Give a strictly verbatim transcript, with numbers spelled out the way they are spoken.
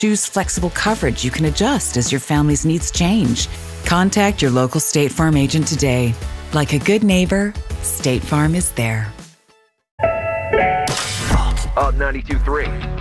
Choose flexible coverage you can adjust as your family's needs change. Contact your local State Farm agent today. Like a good neighbor, State Farm is there. Up ninety-two point three.